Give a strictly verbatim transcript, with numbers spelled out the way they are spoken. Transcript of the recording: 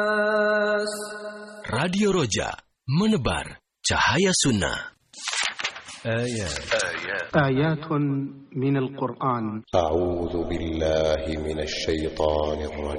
Radio Roja, menebar cahaya sunnah. آيات آيات من القرآن. أعوذ بالله من الشيطان الرجيم.